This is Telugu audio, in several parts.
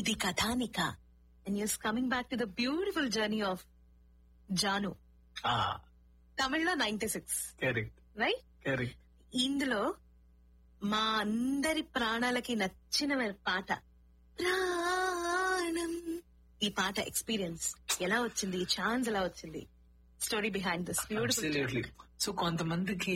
ఇది కథానిక. And use coming back to the beautiful journey of Janu. తమిళ్లో 96, రైట్? ఇందులో మా అందరి ప్రాణాలకి నచ్చిన పాట ప్రాణం. ఈ పాట ఎక్స్పీరియన్స్ ఎలా వచ్చింది, ఈ ఛాన్స్ ఎలా వచ్చింది, story behind this beautiful. So కొంతమందికి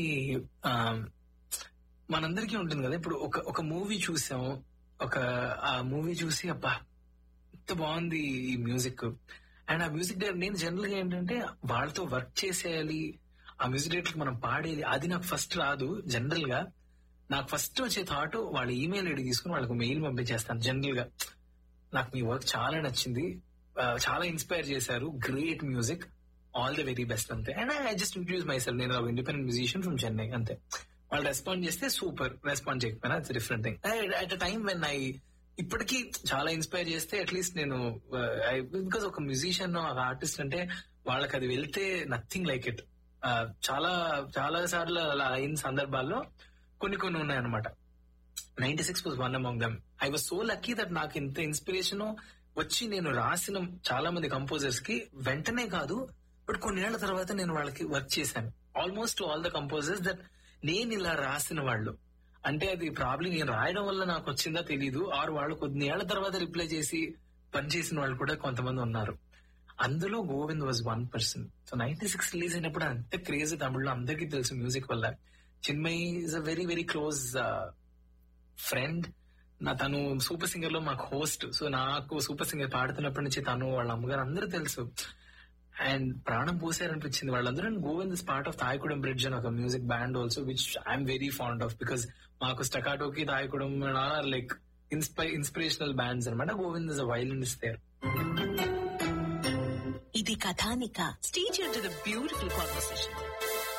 మనందరికీ ఉంటుంది కదా, ఇప్పుడు ఒక మూవీ చూసాము, ఆ మూవీ చూసి అబ్బా ఎంత బాగుంది ఈ మ్యూజిక్, అండ్ ఆ మ్యూజిక్ డైరెక్టర్, నేను జనరల్ గా ఏంటంటే వాళ్ళతో వర్క్ చేసేయాలి, ఆ మ్యూజిక్ డైరెక్టర్ మనం పాడేది, అది నాకు ఫస్ట్ రాదు. జనరల్ గా నాకు ఫస్ట్ వచ్చే థాట్ వాళ్ళ ఈమెయిల్ ఐడి తీసుకుని వాళ్ళకి మెయిల్ పంపించేస్తాను. జనరల్ గా నాకు మీ వర్క్ చాలా నచ్చింది, చాలా ఇన్స్పైర్ చేశారు, great music, all the very best అంతే. And I just introduce my self, నేను ఇండిపెండెంట్ మ్యూజిషియన్ ఫ్రమ్ చెన్నై అంతే. వాళ్ళు రెస్పాండ్ చేస్తే సూపర్, రెస్పాండ్ చేయకపోయినా it's different thing. At a time when ఇప్పటికీ చాలా ఇన్స్పైర్ చేస్తే అట్లీస్ట్ నేను బికాస్ ఒక మ్యూజిషియన్, ఒక ఆర్టిస్ట్ అంటే వాళ్ళకి అది వెళ్తే నథింగ్ లైక్ ఇట్. చాలా చాలా సార్లు అలా అయిన సందర్భాల్లో కొన్ని ఉన్నాయన్నమాట. 96 was one among them. I was so lucky that నాకు ఇంత ఇన్స్పిరేషన్ వచ్చి నేను రాసిన చాలా మంది కంపోజర్స్ కి వెంటనే కాదు, బట్ కొన్నేళ్ల తర్వాత నేను వాళ్ళకి వర్క్ చేశాను. Almost all the composers that నేను ఇలా రాసిన వాళ్ళు, అంటే అది ప్రాబ్లీ నేను రాయడం వల్ల నాకు వచ్చిందా తెలీదు, ఆరు వాళ్ళు కొన్ని ఏళ్ల తర్వాత రిప్లై చేసి పనిచేసిన వాళ్ళు కూడా కొంతమంది ఉన్నారు. అందులో గోవింద్ వాజ్ 1%. సో 96 రిలీజ్ అయినప్పుడు అంత క్రేజ్ తమిళ్లో అందరికీ తెలుసు మ్యూజిక్ వల్ల. Chinmayi is a very very close friend. తను సూపర్ సింగర్ లో మాకు హోస్ట్. సో నాకు సూపర్ సింగర్ పాడుతున్నప్పటి నుంచి తను, వాళ్ళ అమ్మగారు అందరూ తెలుసు. అండ్ ప్రాణం పోసారనిపించింది వాళ్ళందరూ. And Govind is part of తాయకుడం bridge అని ఒక music band also, which I'm very fond of, because మాకు స్టకాటోకి తాయకుడం ఆర్ లైక్ ఇన్స్పిరేషనల్ బ్యాండ్స్ అనమాట. Govind is a violinist there. ఇది కథానిక. Stay tuned to the beautiful conversation.